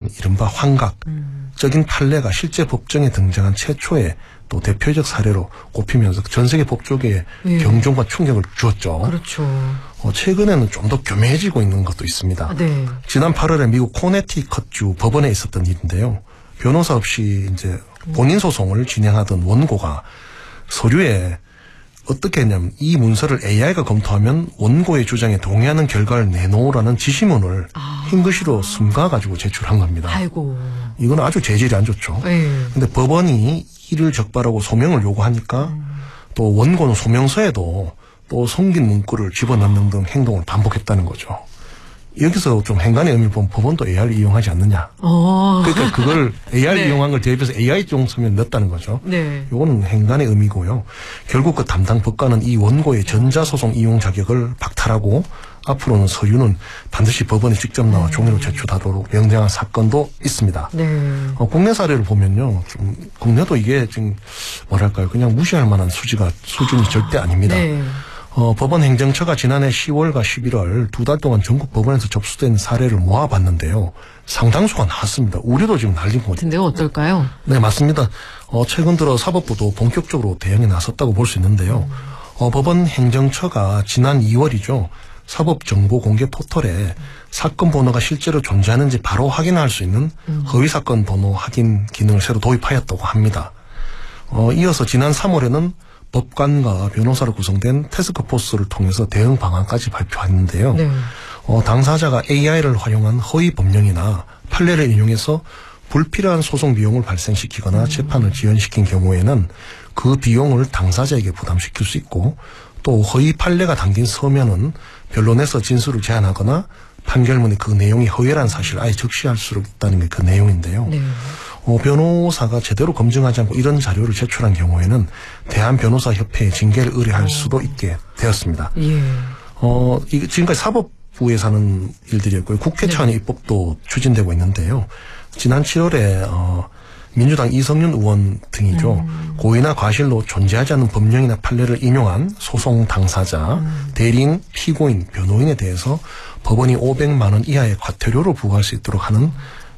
이른바 환각적인 판례가 실제 법정에 등장한 최초의 또 대표적 사례로 꼽히면서 전 세계 법조계에 경종과 충격을 주었죠. 그렇죠. 최근에는 좀 더 교묘해지고 있는 것도 있습니다. 네. 지난 8월에 미국 코네티컷주 법원에 있었던 일인데요. 변호사 없이 이제 본인 소송을 진행하던 원고가 서류에 어떻게 했냐면 이 문서를 AI가 검토하면 원고의 주장에 동의하는 결과를 내놓으라는 지시문을 흰글씨로 숨가가지고 제출한 겁니다. 아이고. 이건 아주 재질이 안 좋죠. 근데 법원이 이를 적발하고 소명을 요구하니까 또 원고는 소명서에도 또 숨긴 문구를 집어넣는 등 행동을 반복했다는 거죠. 여기서 좀 행간의 의미를 보면 법원도 AI를 이용하지 않느냐. 그러니까 그걸 AI를 이용한 걸 대비해서 AI 용 서면을 넣었다는 거죠. 네. 이거는 행간의 의미고요. 결국 그 담당 법관은 이 원고의 전자소송 이용 자격을 박탈하고 앞으로는 서류는 반드시 법원에 직접 나와 종이로 제출하도록 명령한 사건도 있습니다. 네. 국내 사례를 보면요. 좀 국내도 이게 지금 뭐랄까요. 그냥 무시할 만한 수준이 절대 아닙니다. 네. 법원 행정처가 지난해 10월과 11월 2달 동안 전국 법원에서 접수된 사례를 모아봤는데요. 상당수가 나왔습니다. 우리도 지금 날린 거죠. 근데 어떨까요? 네, 맞습니다. 최근 들어 사법부도 본격적으로 대응에 나섰다고 볼 수 있는데요. 법원 행정처가 지난 2월이죠. 사법정보 공개 포털에 사건 번호가 실제로 존재하는지 바로 확인할 수 있는 허위사건 번호 확인 기능을 새로 도입하였다고 합니다. 이어서 지난 3월에는 법관과 변호사로 구성된 태스크포스를 통해서 대응 방안까지 발표했는데요. 네. 당사자가 AI를 활용한 허위 법령이나 판례를 인용해서 불필요한 소송 비용을 발생시키거나 재판을 지연시킨 경우에는 그 비용을 당사자에게 부담시킬 수 있고 또 허위 판례가 담긴 서면은 변론에서 진술을 제한하거나 판결문에 그 내용이 허위라는 사실을 아예 적시할 수 있다는 게 그 내용인데요. 네. 변호사가 제대로 검증하지 않고 이런 자료를 제출한 경우에는 대한변호사협회에 징계를 의뢰할 수도 있게 되었습니다. 예. 지금까지 사법부에서 하는 일들이었고요. 국회 차원의 입법도 추진되고 있는데요. 지난 7월에 민주당 이성윤 의원 등이죠. 고의나 과실로 존재하지 않는 법령이나 판례를 인용한 소송 당사자, 대리인, 피고인, 변호인에 대해서 법원이 500만 원 이하의 과태료를 부과할 수 있도록 하는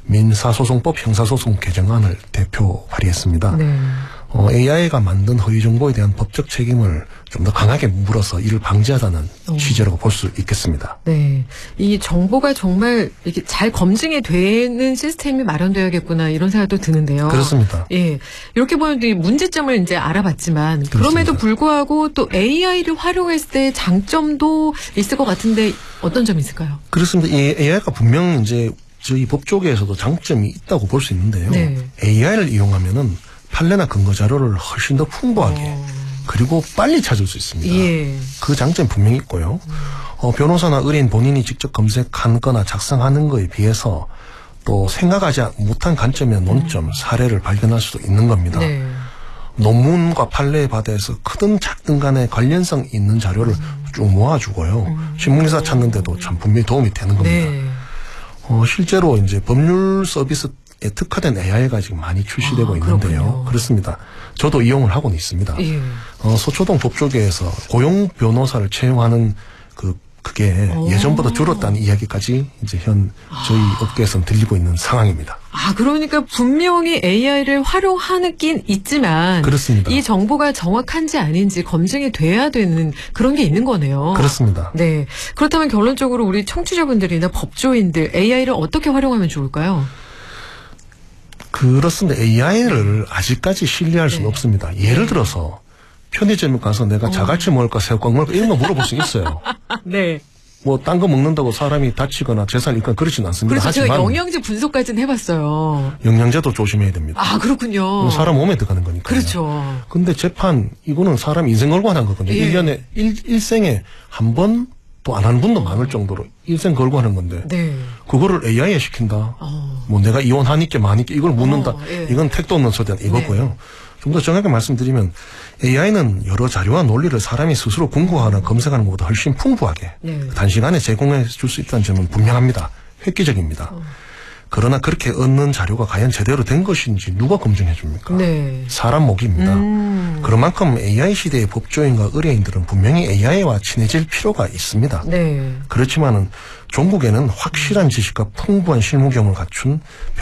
민사소송법 형사소송 개정안을 대표 발의했습니다. 네. AI가 만든 허위 정보에 대한 법적 책임을 좀 더 강하게 물어서 이를 방지하자는 취지라고 볼 수 있겠습니다. 네. 이 정보가 정말 이렇게 잘 검증이 되는 시스템이 마련되어야겠구나 이런 생각도 드는데요. 그렇습니다. 예. 이렇게 보면 이 문제점을 이제 알아봤지만 그럼에도 불구하고 또 AI를 활용했을 때 장점도 있을 것 같은데 어떤 점이 있을까요? 그렇습니다. 이 AI가 분명 이제 저희 법조계에서도 장점이 있다고 볼 수 있는데요. 네. AI를 이용하면은 판례나 근거 자료를 훨씬 더 풍부하게 그리고 빨리 찾을 수 있습니다. 예. 그 장점이 분명히 있고요. 변호사나 의뢰인 본인이 직접 검색한 거나 작성하는 거에 비해서 또 생각하지 못한 관점이나 논점, 사례를 발견할 수도 있는 겁니다. 네. 논문과 판례 바다에서 크든 작든 간에 관련성 있는 자료를 쭉 모아주고요. 신문기사 찾는데도 참 분명히 도움이 되는 겁니다. 네. 실제로 이제 법률 서비스에 특화된 AI가 지금 많이 출시되고 있는데요. 그렇군요. 그렇습니다. 저도 이용을 하고는 있습니다. 예. 서초동 법조계에서 고용 변호사를 채용하는 그게 예전보다 줄었다는 이야기까지 이제 저희 업계에서는 들리고 있는 상황입니다. 그러니까 분명히 AI를 활용하긴 있지만 그렇습니다. 이 정보가 정확한지 아닌지 검증이 돼야 되는 그런 게 있는 거네요. 그렇습니다. 네. 그렇다면 결론적으로 우리 청취자분들이나 법조인들 AI를 어떻게 활용하면 좋을까요? 그렇습니다. AI를 아직까지 신뢰할 수는 없습니다. 예를 들어서 편의점에 가서 내가 자갈치 먹을까 새우깡 먹을까 이런 거 물어볼 수 있어요. 네. 뭐 딴 거 먹는다고 사람이 다치거나 재산이 있거나 그렇지는 않습니다. 그래서 제가 하지만 영양제 분석까지는 해봤어요. 영양제도 조심해야 됩니다. 그렇군요. 사람 몸에 들어가는 거니까요. 그렇죠. 근데 재판 이거는 사람 인생 걸고 하는 거거든요. 예. 1년에 일생에 한 번 또 안 하는 분도 많을 정도로 일생 걸고 하는 건데 네. 그거를 AI에 시킨다. 뭐 내가 이혼하니까 마니까 이걸 묻는다. 예. 이건 택도 없는 소리다. 이거고요. 좀 더 정확하게 말씀드리면 AI는 여러 자료와 논리를 사람이 스스로 궁구하거나 검색하는 것보다 훨씬 풍부하게 단시간에 제공해 줄 수 있다는 점은 분명합니다. 획기적입니다. 그러나 그렇게 얻는 자료가 과연 제대로 된 것인지 누가 검증해 줍니까? 네. 사람 목입니다. 그런 만큼 AI 시대의 법조인과 의뢰인들은 분명히 AI와 친해질 필요가 있습니다. 네. 그렇지만은 종국에는 확실한 지식과 풍부한 실무 경험을 갖춘